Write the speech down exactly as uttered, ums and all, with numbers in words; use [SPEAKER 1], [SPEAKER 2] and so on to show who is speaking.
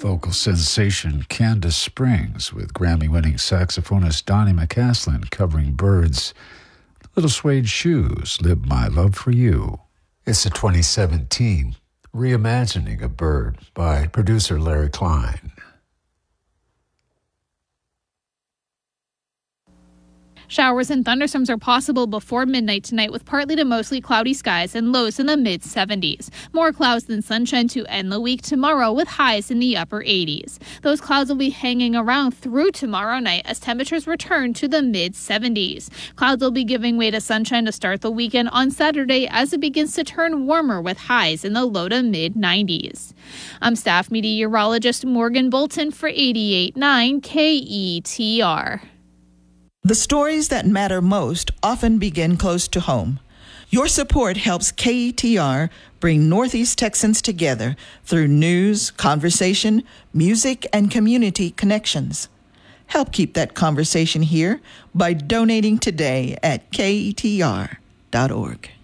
[SPEAKER 1] vocal sensation Candace Springs with Grammy-winning saxophonist Donnie McCaslin covering Bird's Little Suede Shoes, Live My Love for You. It's a twenty seventeen reimagining of Bird by producer Larry Klein.
[SPEAKER 2] Showers and thunderstorms are possible before midnight tonight with partly to mostly cloudy skies and lows in the mid seventies. More clouds than sunshine to end the week tomorrow with highs in the upper eighties. Those clouds will be hanging around through tomorrow night as temperatures return to the mid seventies. Clouds will be giving way to sunshine to start the weekend on Saturday as it begins to turn warmer with highs in the low to mid nineties. I'm staff meteorologist Morgan Bolton for eighty-eight point nine K E T R.
[SPEAKER 3] The stories that matter most often begin close to home. Your support helps K E T R bring Northeast Texans together through news, conversation, music, and community connections. Help keep that conversation here by donating today at K E T R dot org.